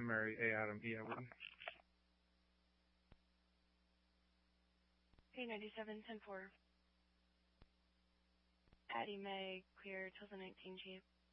Mary, A. Adam, E. Edward. P97, 10-4. Addie Mae, clear, 2019, Chief.